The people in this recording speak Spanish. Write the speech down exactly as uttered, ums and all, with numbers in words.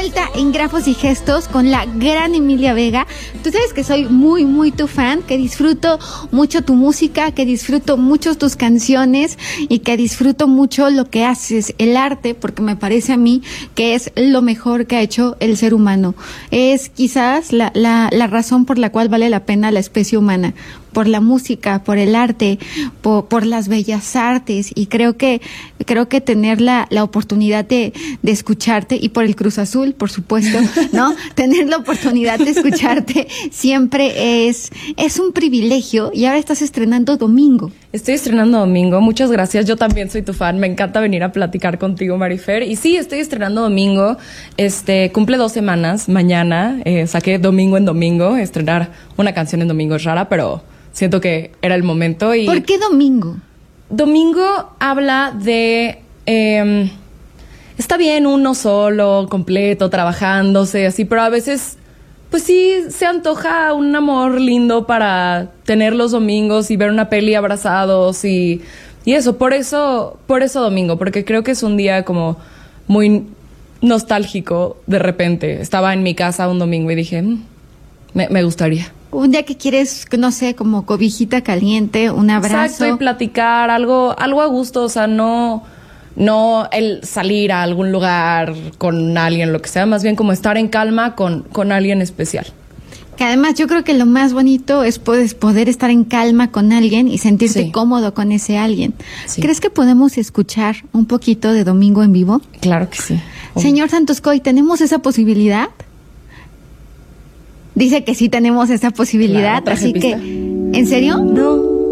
vuelta en Grafos y Gestos con la gran Emilia Vega. Tú sabes que soy muy, muy tu fan, que disfruto mucho tu música, que disfruto mucho tus canciones y que disfruto mucho lo que haces, el arte, porque me parece a mí que es lo mejor que ha hecho el ser humano. Es quizás la, la, la razón por la cual vale la pena la especie humana, por la música, por el arte, por, por las bellas artes, y creo que creo que tener la, la oportunidad de, de escucharte, y por el Cruz Azul, por supuesto, ¿no? Tener la oportunidad de escucharte siempre es, es un privilegio, y ahora estás estrenando domingo. Estoy estrenando domingo, muchas gracias, yo también soy tu fan, me encanta venir a platicar contigo, Marifer, y sí, estoy estrenando domingo, este, cumple dos semanas, mañana, eh, saqué domingo en domingo, estrenar una canción en domingo es rara, pero siento que era el momento. Y ¿por qué domingo? Domingo habla de... Eh, está bien uno solo, completo, trabajándose, así, pero a veces, pues sí, se antoja un amor lindo para tener los domingos y ver una peli abrazados y, y eso. Por eso, por eso domingo, porque creo que es un día como muy nostálgico de repente. Estaba en mi casa un domingo y dije, mmm, me, me gustaría. Un día que quieres, no sé, como cobijita caliente, un abrazo. Exacto, y platicar, algo, algo a gusto, o sea, no, no el salir a algún lugar con alguien, lo que sea, más bien como estar en calma con, con alguien especial. Que además yo creo que lo más bonito es poder, poder estar en calma con alguien y sentirte sí. cómodo con ese alguien. Sí. ¿Crees que podemos escuchar un poquito de Domingo en vivo? Claro que sí. Señor Santos Coy, ¿tenemos esa posibilidad? Dice que sí tenemos esa posibilidad, claro, así pista. que... ¿En serio? No.